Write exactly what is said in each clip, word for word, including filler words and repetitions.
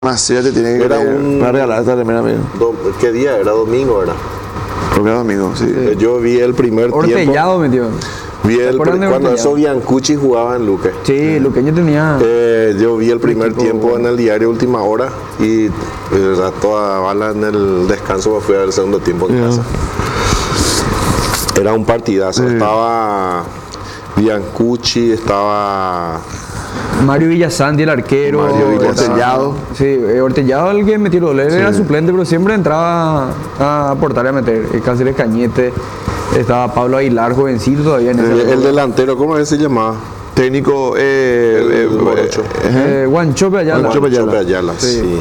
Macías te tiene que Era creer. un- Me va a regalar esta remera, amigo. Do- ¿Qué día era? Domingo, ¿era? Creo que era domingo, sí. Eh, Yo vi el primer tiempo. Ortellado metió. Vi ¿Te el acuerdas pri- de cuando Ortellado? eso Biancucci jugaba en Luque. Sí, Luqueño tenía. Eh, yo vi el primer equipo tiempo bueno. en el diario Última Hora y eh, a toda bala en el descanso me fui a ver el segundo tiempo en Ya. casa. Era un partidazo. Sí. Estaba Biancucci, estaba Mario Villasanti, el arquero. Mario Villasanti. Ortellado. Sí, eh, Ortellado el que metió el gol. Él era suplente, pero siempre entraba a aportar y a meter. Eh, Cáceres Cañete. Estaba Pablo Aguilar, jovencito todavía en ese el, el época. delantero, ¿cómo es que se llamaba? Técnico, eh, El eh, morocho. eh, Eh, Guanchope Ayala. Guanchope Ayala. Chope Ayala, Sí. sí.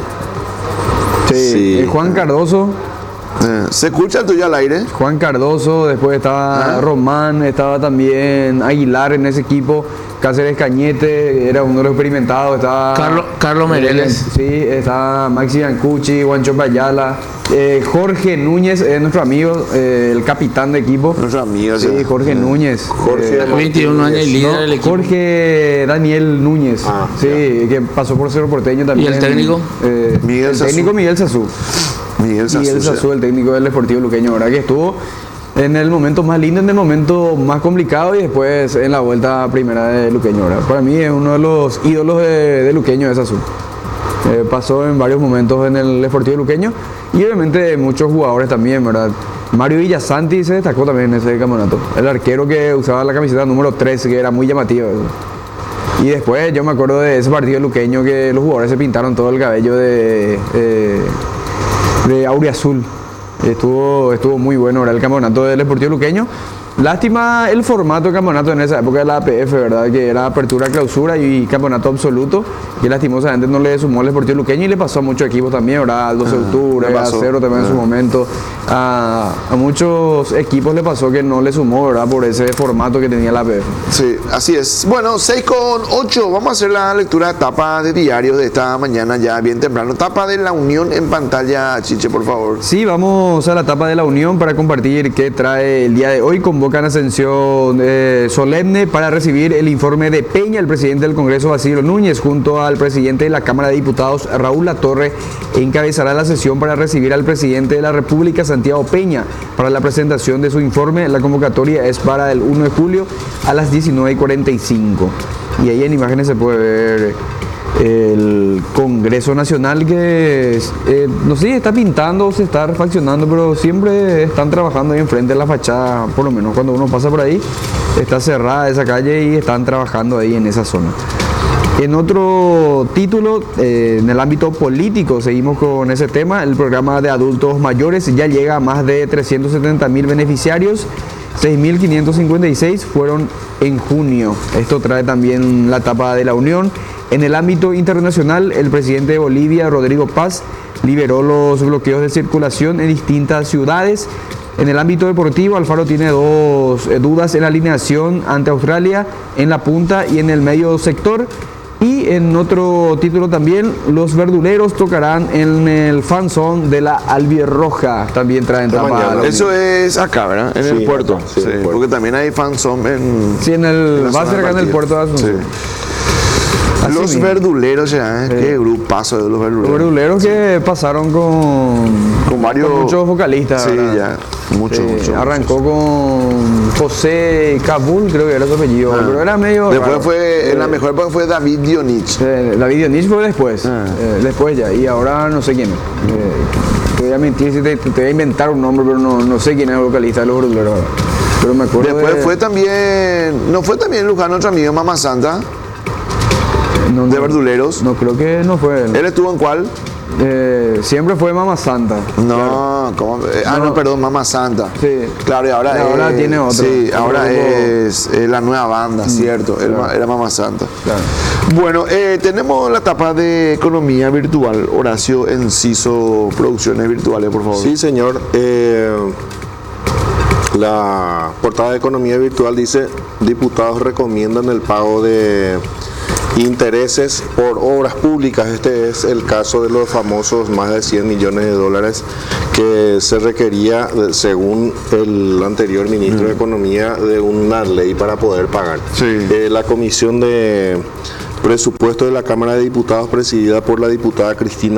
Sí. Sí. Eh, Juan Cardoso. eh, ¿Se escucha el tuyo al aire? Juan Cardoso, después estaba Ah. Román, estaba también Aguilar en ese equipo, Cáceres Cañete, era uno de los experimentados, estaba Carlos- Carlos Mereles. Sí, estaba Maxi Biancucci, Juancho Ayala, eh, Jorge Núñez, es nuestro amigo, eh, el capitán de equipo. Nuestro amigo. Sí, sí. Jorge Núñez. Jorge eh, veintiún años y líder no, del equipo. Jorge Daniel Núñez, Ah, sí, que pasó por Cerro Porteño también. el técnico? Eh, Miguel el Sazú. técnico Miguel Sazú. Miguel Sazú. Miguel sí. Sazú, el técnico del Deportivo Luqueño, ¿verdad? Que estuvo en el momento más lindo, en el momento más complicado y después en la vuelta primera de Luqueño, ¿verdad? Para mí es uno de los ídolos de, de Luqueño, de Sazú. Eh, pasó en varios momentos en el Deportivo Luqueño y obviamente muchos jugadores también, ¿verdad? Mario Villasanti se destacó también en ese campeonato. El arquero que usaba la camiseta número trece, que era muy llamativo. ¿verdad? Y después yo me acuerdo de ese partido luqueño que los jugadores se pintaron todo el cabello de, eh, de auriazul. Estuvo, estuvo muy bueno, era el campeonato del Deportivo Luqueño. Lástima el formato de campeonato en esa época de la A P F, ¿verdad? Que era apertura, clausura y campeonato absoluto. Que lastimosamente no le sumó el Deportivo Luqueño y le pasó a muchos equipos también, ¿verdad? Al doce de octubre, le a pasó. Cero también en su momento. A, a muchos equipos le pasó que no le sumó, ¿verdad? Por ese formato que tenía la A P F. Sí, así es. Bueno, seis con ocho. Vamos a hacer la lectura de tapa de diario de esta mañana ya bien temprano. Tapa de La Unión en pantalla, Chiche, por favor. Sí, vamos a la etapa de la Unión para compartir qué trae el día de hoy. Convocan ascensión eh, solemne para recibir el informe de Peña. El presidente del Congreso, Basilio Núñez, junto al presidente de la Cámara de Diputados, Raúl Latorre, encabezará la sesión para recibir al presidente de la República, Santiago Peña, para la presentación de su informe. La convocatoria es para el primero de julio a las diecinueve y cuarenta y cinco. Y ahí en imágenes se puede ver el Congreso Nacional que eh, no sé si está pintando o se está refaccionando, pero siempre están trabajando ahí enfrente de la fachada, por lo menos cuando uno pasa por ahí, está cerrada esa calle y están trabajando ahí en esa zona. En otro título, eh, en el ámbito político, seguimos con ese tema. El programa de adultos mayores ya llega a más de trescientos setenta mil beneficiarios. seis mil quinientos cincuenta y seis fueron en junio. Esto trae también la etapa de la Unión. En el ámbito internacional, el presidente de Bolivia, Rodrigo Paz, liberó los bloqueos de circulación en distintas ciudades. En el ámbito deportivo, Alfaro tiene dos eh, dudas en la alineación ante Australia, en la punta y en el medio sector. Y en otro título también, los verduleros tocarán en el fan zone de la Albirroja. También traen tapa. mañana. la Eso Unión. es acá, ¿verdad? En Sí, el puerto. acá, sí, Sí, en el puerto. porque también hay fanzone en. Sí, en el, en la va a zona ser acá en el partido. puerto de Asunción. Sí. Así Los mismo. verduleros, ya, ¿eh? Qué grupazo de los Los verduleros. verduleros que pasaron con, Con varios- con muchos vocalistas. Sí, ¿verdad? ya. Mucho, Sí, mucho. Arrancó con José Cabul, creo que era su apellido, Ah. pero era medio. Después raro. fue, en la Eh, mejor época fue David Dionich. eh, David Dionís fue después, Ah. eh, después ya, y ahora no sé quién es. Eh, te voy a mentir si te, te voy a inventar un nombre, pero no, no sé quién es el vocalista de los verduleros. ahora. Pero me acuerdo Después de- fue también, no fue también Luján, otro amigo, Mamá Santa, no, de no, verduleros. No, creo que no fue él. ¿Él estuvo en cuál? Eh, siempre fue Mama Santa. No, ¿cómo? Eh, ah, No. no, perdón, Mamá Santa. Sí. Claro, y ahora, Y ahora es- tiene otro. Sí, Otro ahora grupo. es, eh, la nueva banda, cierto. Él claro. ma- era Mamá Santa. Claro. Bueno, eh, tenemos la etapa de economía virtual. Horacio Enciso, producciones virtuales, por favor. Sí, señor. Eh, la portada de Economía Virtual dice, diputados recomiendan el pago de intereses por obras públicas. Este es el caso de los famosos más de cien millones de dólares que se requería, de- según el anterior ministro de Economía, de una ley para poder pagar. Sí. Eh, la Comisión de Presupuesto de la Cámara de Diputados presidida por la diputada Cristina